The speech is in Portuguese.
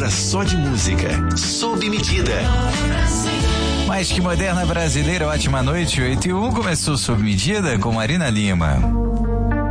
hora só de música. Sob medida. Mais que moderna brasileira, ótima noite. 8:01 começou Sob Medida com Marina Lima.